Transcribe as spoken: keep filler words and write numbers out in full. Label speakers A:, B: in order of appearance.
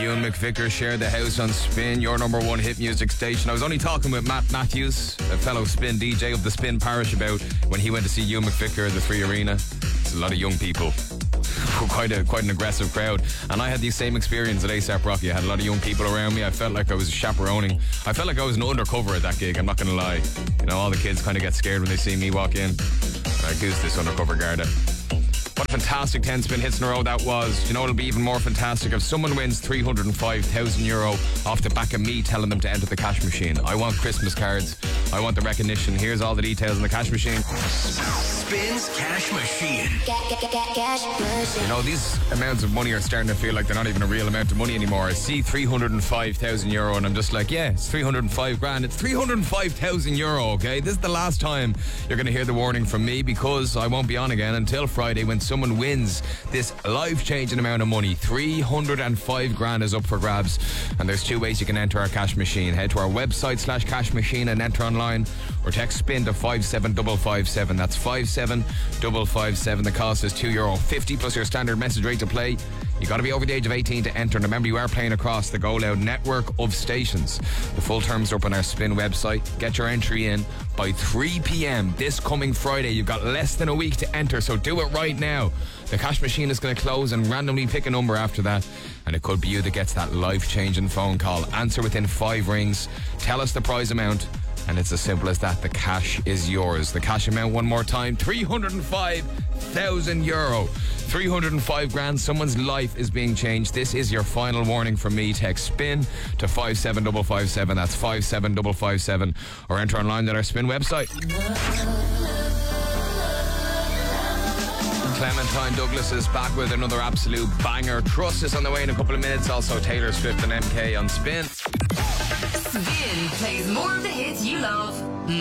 A: Ewan McVicker shared the house on Spin, your number one hit music station. I was only talking with Matt Matthews, a fellow Spin D J of the Spin Parish, about when he went to see Ewan McVicker at the Three Arena. It's a lot of young people. Quite a quite an aggressive crowd, and I had the same experience at ASAP Rocky. I had a lot of young people around me. I felt like I was chaperoning. I felt like I was an undercover at that gig. I'm not going to lie. You know, all the kids kind of get scared when they see me walk in. Like, who's this undercover Garda? What a fantastic ten spin hits in a row that was. You know, it'll be even more fantastic if someone wins three hundred five thousand euro off the back of me telling them to enter the cash machine. I want Christmas cards. I want the recognition. Here's all the details in the cash machine.
B: Spins Cash Machine.
A: You know, these amounts of money are starting to feel like they're not even a real amount of money anymore. I see three hundred five thousand euro and I'm just like, yeah, it's three hundred five grand. It's three hundred five thousand euro, okay? This is the last time you're going to hear the warning from me, because I won't be on again until Friday when someone wins this life-changing amount of money. three hundred five grand is up for grabs, and there's two ways you can enter our cash machine. Head to our website slash cash machine and enter online, or text SPIN to five seven five five seven. That's five seven five five seven. The cost is two euro fifty plus your standard message rate to play. You got to be over the age of eighteen to enter, and remember, you are playing across the Go Loud network of stations. The full terms are up on our Spin website. Get your entry in by three p.m. this coming Friday. You've got less than a week to enter, so do it right now. The cash machine is going to close and randomly pick a number after that, and it could be you that gets that life-changing phone call. Answer within five rings, tell us the prize amount, and it's as simple as that. The cash is yours. The cash amount, one more time, three hundred five thousand euro. three hundred five grand. Someone's life is being changed. This is your final warning from me. Text SPIN to five seven five five seven. That's five seven five five seven. Or enter online at our Spin website. Clementine Douglas is back with another absolute banger. Trust is on the way in a couple of minutes. Also Taylor Swift and M K on Spin.
C: Spin plays more of the hits you love, more